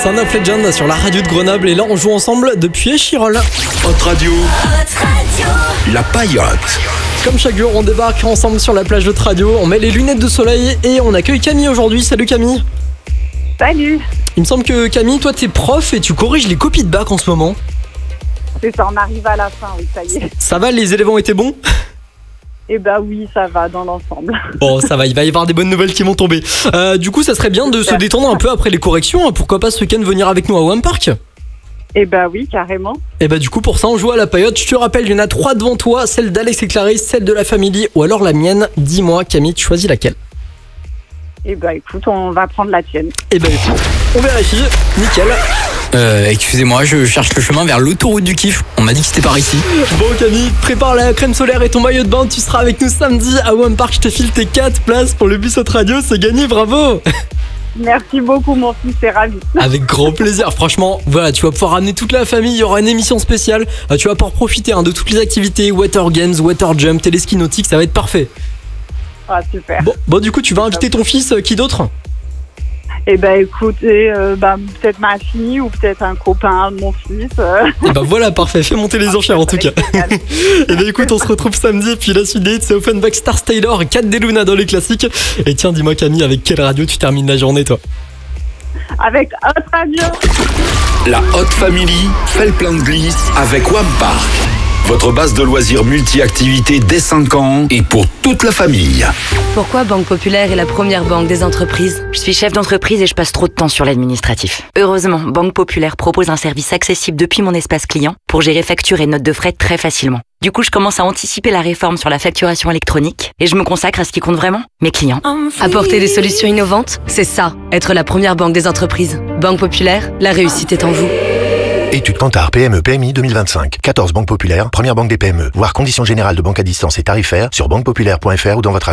Son of Legend sur la radio de Grenoble. Et là, on joue ensemble depuis Échirol. Hot Radio. La Paillote. Comme chaque jour, on débarque ensemble sur la plage de radio. On met les lunettes de soleil et on accueille Camille aujourd'hui. Salut Camille. Salut. Il me semble que Camille, toi, t'es prof et tu corriges les copies de bac en ce moment. C'est ça, on arrive à la fin, oui, ça y est. Ça va, les élèves ont été bons ? Eh ben oui, ça va dans l'ensemble. Bon, ça va, il va y avoir des bonnes nouvelles qui vont tomber. Du coup, ça serait bien de se détendre un peu après les corrections. Pourquoi pas ce week-end venir avec nous à Wham Park ? Eh ben oui, carrément. Et bah du coup, pour ça, on joue à la paillote. Je te rappelle, il y en a 3 devant toi. Celle d'Alex et Clarisse, celle de la famille ou alors la mienne. Dis-moi, Camille, tu choisis laquelle ? Eh ben écoute, on va prendre la tienne. Eh ben écoute, on vérifie. Nickel. Excusez-moi, je cherche le chemin vers l'autoroute du kiff. On m'a dit que c'était par ici. Bon Camille, prépare la crème solaire et ton maillot de bain. Tu seras avec nous samedi à Wham Park. Je te file tes 4 places pour le bus Hot Radio. C'est gagné, bravo. Merci beaucoup mon fils, c'est ravi. Avec grand plaisir, franchement, voilà, tu vas pouvoir ramener toute la famille, il y aura une émission spéciale, tu vas pouvoir profiter de toutes les activités, water games, water jump, téléski nautique, ça va être parfait. Ah super. Bon du coup, tu vas inviter ton fils, qui d'autre ? Eh ben écoutez, peut-être ma fille ou peut-être un copain de mon fils. Et bah voilà, parfait, fais monter les enchères en tout cas. Et ben écoute, on se retrouve samedi, et puis la suite des hits, c'est Offenbach, Stars Taylor et Cat Deluna dans les classiques. Et tiens, dis-moi Camille, avec quelle radio tu termines la journée toi ? Avec Hot Radio. La Hot Family fait le plein de glisse avec Wham Park. Votre base de loisirs multi-activités dès 5 ans et pour toute la famille. Pourquoi Banque Populaire est la première banque des entreprises ? Je suis chef d'entreprise et je passe trop de temps sur l'administratif. Heureusement, Banque Populaire propose un service accessible depuis mon espace client pour gérer factures et notes de frais très facilement. Du coup, je commence à anticiper la réforme sur la facturation électronique et je me consacre à ce qui compte vraiment, mes clients. Apporter des solutions innovantes, c'est ça, être la première banque des entreprises. Banque Populaire, la réussite est en vous. Étude Kantar PME PMI 2025. 14 banques populaires, première banque des PME. Voir conditions générales de banque à distance et tarifaires sur banquepopulaire.fr ou dans votre agence.